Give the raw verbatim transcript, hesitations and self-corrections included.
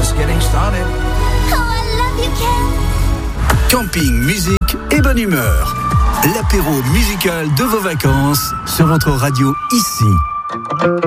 just getting started. Oh, I love you, Ken. Camping, musique et bonne humeur. L'apéro musical de vos vacances sur votre radio ici.